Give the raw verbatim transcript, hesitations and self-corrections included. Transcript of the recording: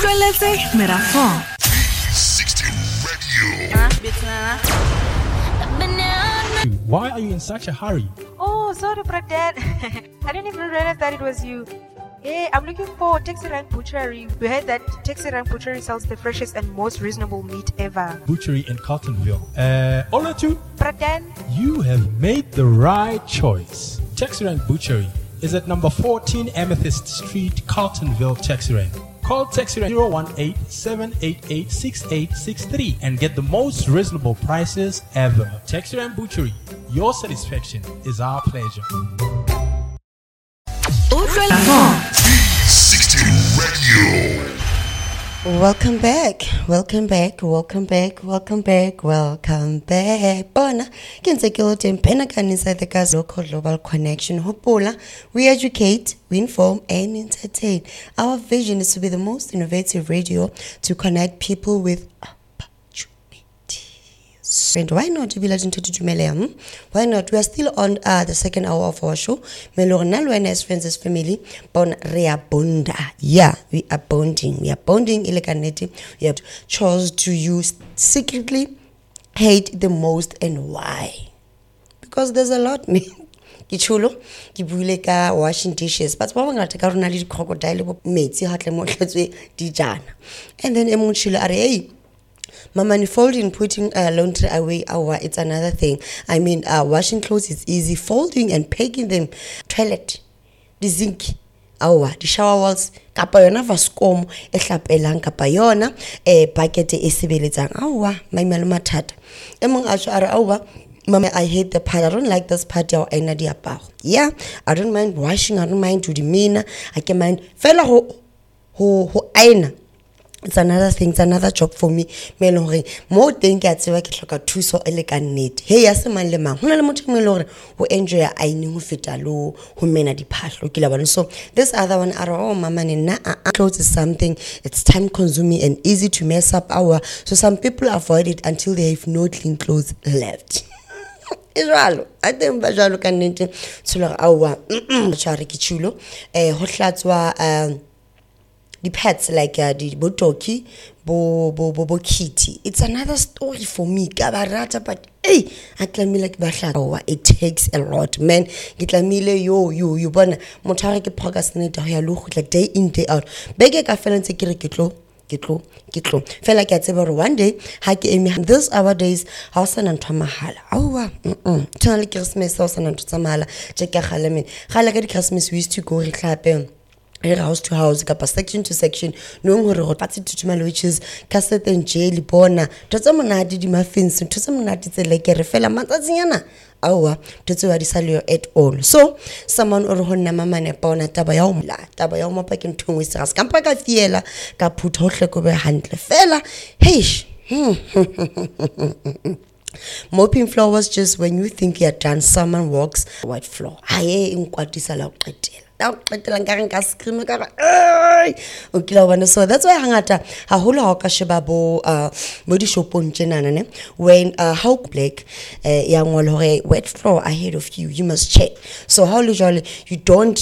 Utlweletse Merafong. sixty Radio. Why are you in such a hurry? Oh, sorry, Brad. I didn't even realize that it was you. Hey, I'm looking for Taxi Rank Butchery. We heard that Taxi Rank Butchery sells the freshest and most reasonable meat ever. Butchery in Carltonville. Uh, Olatu, Brad, you have made the right choice. Texarank Butchery is at number fourteen Amethyst Street, Carltonville, Texarank. Call Texarank zero one eight, seven eight eight, six eight six three and get the most reasonable prices ever. Texarank Butchery, your satisfaction is our pleasure. Utlweletse sixty Radio. Welcome back, welcome back, welcome back, welcome back, welcome back. Bona, can take your time. Penakan inside the gas local global connection. Hopola, we educate, we inform, and entertain. Our vision is to be the most innovative radio to connect people with opportunities. And why not? Hmm? Why not? We are still on uh, the second hour of our show. Melornal as friends as family. Bon reabonda. Yeah, we are bonding. We are bonding. We have chose to use secretly hate the most and why? Because there's a lot. Me. Kichulo, kibule ka washing dishes, but what ngata ka rona le di crocodile bo metsi ha tle mo tletswe di jana. And then emonchile are hey Mama, folding, putting uh, laundry away, our it's another thing. I mean, uh, washing clothes is easy. Folding and packing them, toilet, the zinc, our the shower walls, kapa yona vascom, e hlapelang kapa yona, e bucket e sebeletsang. Awa, my malumatata. Among us are our Mama, I hate the part. I don't like this part. Your energy about. Yeah, I don't mind washing. I don't mind to the mean. I can mind fella ho ho ho aina. It's another thing, it's another job for me. Me lore mo teng ke a tseba ke hloka thuso ele ka nnete. Hey ya se mang le mang. Hona le motho me lore ho enjoy aine ho feta lo ho mena diphahlo ke la bona. So this other one are oh mama nna clothes is something it's time consuming and easy to mess up our. So some people avoid it until they have no clean clothes left. Israel, I think bajalo ka nnete tsholo awa tshare ke chulo eh ho hlatswa um the pets like uh, the botoki, bo bo bo bo kitty. It's another story for me. Kabarata, but hey, I tell me like basha. It takes a lot, man. Get la mile yo yo you born. Motare ke procrastinate ya look like day in day out. Bege ka fela ntse kire kitlo. Kitlo, kitlo. Fela ke tseba one day ha ke emi this our days house na ntwa mahala. Awa, mm. Tana Christmas house na ntwa mahala. Check ya gale me. Gale ka di Christmas we used to go re tlhape. House to house, kapa section to section, knowing who wrote party to my which is cassette and jail, bona, to some nadi di muffins, to some nadi like a refella mataziana. Awa, to two adisalio at all. So, someone or hona mamma bona tabayomla, tabayoma pack and two with us, campaca fiela, caput hotlecover handle fella, heish. Mopping floor was just when you think you're done, someone walks white floor. Aye, in quatisala. So that's why hangata haholo ha ka sheba bo uh mo di shopong tjena ne when uh how black uh ya ngolo hore wet floor ahead of you you must check. So how usually you don't